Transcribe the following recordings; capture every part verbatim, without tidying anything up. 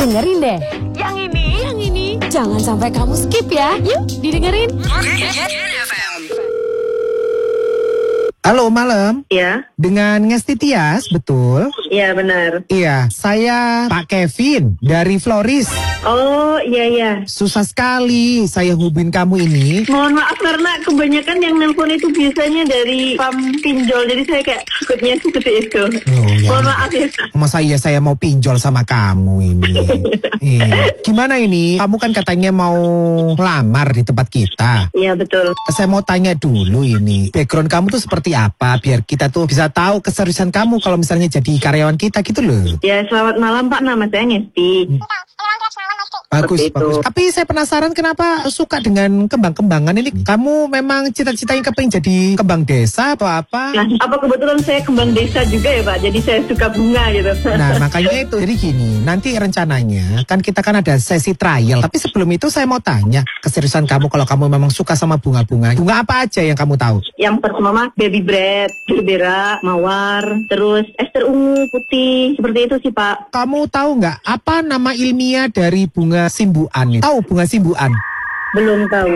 Dengerin deh. Yang ini, yang ini. Jangan sampai kamu skip ya. Yuk, didengerin. Halo, malam. Iya. Dengan Ngesti Tias, betul? Iya, benar. Iya, saya Pak Kevin dari Floris. Oh, iya, iya. Susah sekali saya hubungin kamu ini. Mohon maaf karena kebanyakan yang nelpon itu biasanya dari pam pinjol. Jadi saya kayak takutnya seperti itu. Oh, ya. Mohon maaf ya. Masa iya saya mau pinjol sama kamu ini? Iya. Gimana ini? Kamu kan katanya mau lamar di tempat kita. Iya, betul. Saya mau tanya dulu ini, background kamu tuh seperti apa? Biar kita tuh bisa tahu keseriusan kamu kalau misalnya jadi karyawan kita gitu loh. Ya, selamat malam Pak. Nama saya Ngesti. Bagus, Seperti bagus. itu. Tapi saya penasaran kenapa suka dengan kembang-kembangan ini? Kamu memang cita-citanya kepengen jadi kembang desa atau apa? Nah, apa kebetulan saya kembang desa juga ya Pak? Jadi saya suka bunga gitu. Nah, makanya itu. Jadi gini, nanti rencananya kan kita kan ada sesi trial. Tapi sebelum itu saya mau tanya, keseriusan kamu kalau kamu memang suka sama bunga-bunga. Bunga apa aja yang kamu tahu? Yang pertama baby bread, gerbera, mawar, terus ester ungu, putih. Seperti itu sih Pak. Kamu tahu nggak apa nama ilmiah dari bunga simbuan? Tahu bunga simbuan? Belum tahu.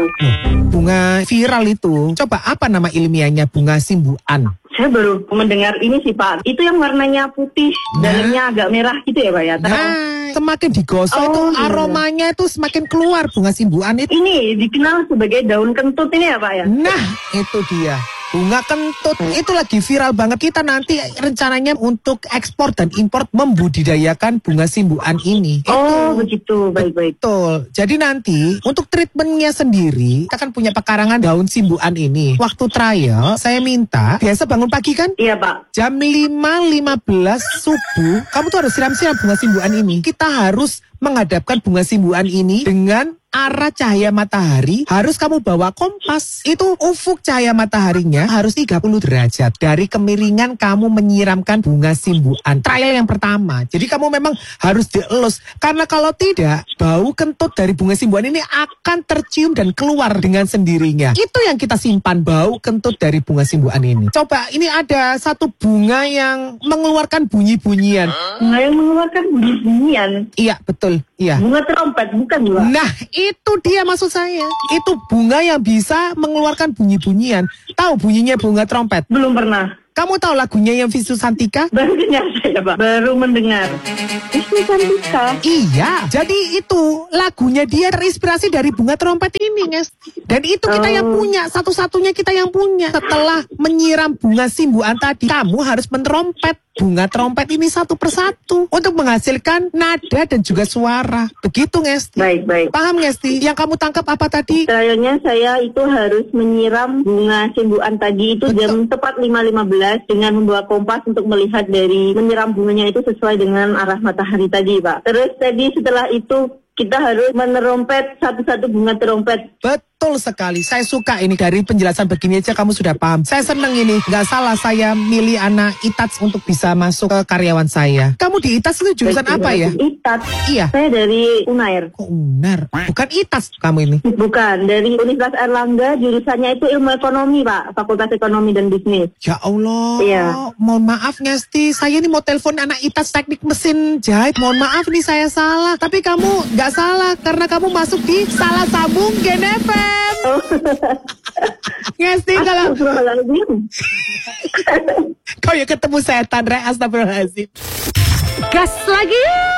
Bunga viral itu. Coba apa nama ilmiahnya bunga simbuan? Saya baru mendengar ini sih Pak. Itu yang warnanya putih, Nah. dalamnya agak merah gitu ya Pak ya? Nah, semakin digosok Oh, itu iya. aromanya itu semakin keluar bunga simbuan itu. Ini dikenal sebagai daun kentut ini ya Pak ya? Nah, itu dia. Bunga kentut itu lagi viral banget. Kita nanti rencananya untuk ekspor dan impor membudidayakan bunga simbuan ini. Oh Itu. begitu, baik-baik. Betul. Jadi nanti untuk treatmentnya sendiri kita kan punya pekarangan daun simbuan ini. Waktu trial saya minta biasa bangun pagi kan? Iya Pak. Jam lima lima belas subuh kamu tuh harus siram-siram bunga simbuan ini. Kita harus menghadapkan bunga simbuan ini dengan arah cahaya matahari. Harus kamu bawa kompas. Itu ufuk cahaya mataharinya harus tiga puluh derajat dari kemiringan kamu menyiramkan bunga simbuan. Trial yang pertama. Jadi kamu memang harus dielus. Karena kalau tidak, bau kentut dari bunga simbuan ini akan tercium dan keluar dengan sendirinya. Itu yang kita simpan, bau kentut dari bunga simbuan ini. Coba, ini ada satu bunga yang mengeluarkan bunyi-bunyian. Bunga yang mengeluarkan bunyi-bunyian. Iya, betul. Iya. Bunga trompet, bukan Pak? Nah, itu dia maksud saya. Itu bunga yang bisa mengeluarkan bunyi-bunyian. Tahu bunyinya bunga trompet? Belum pernah. Kamu tahu lagunya yang Visu Santika? Baru dengar saya Pak. Baru mendengar. Visu Santika. Iya, jadi itu lagunya dia terinspirasi dari bunga trompet ini, guys. Dan itu kita Oh. yang punya, satu-satunya kita yang punya. Setelah menyiram bunga simbuan tadi, kamu harus menerompet bunga trompet ini satu persatu untuk menghasilkan nada dan juga suara. Begitu, Ngesti. Baik, baik. Paham, Ngesti? Yang kamu tangkap apa tadi? Kayaknya saya itu harus menyiram bunga simbuan tadi itu Betul. jam tepat lima lima belas dengan membawa kompas untuk melihat dari menyiram bunganya itu sesuai dengan arah matahari tadi Pak. Terus tadi setelah itu kita harus menerompet satu-satu bunga terompet. Betul sekali. Saya suka ini dari penjelasan begini aja kamu sudah paham. Saya seneng ini. Gak salah saya milih anak I T A S untuk bisa masuk ke karyawan saya. Kamu di I T A S itu jurusan apa ya? I T A S. Iya. Saya dari Unair. Kok Unar? Bukan I T A S kamu ini. Bukan, dari Universitas Airlangga, jurusannya itu ilmu ekonomi Pak, Fakultas Ekonomi dan Bisnis. Ya Allah. Iya. Mohon maaf Ngesti. Saya ini mau telepon anak I T A S teknik mesin jahit. Mohon maaf nih saya salah. Tapi kamu gak salah karena kamu masuk di salah sambung Gen F M. Oh. Ngesti kalau Astagfirullahaladzim. kau ya ketemu setan, Re. Astagfirullahaladzim. Gas lagi.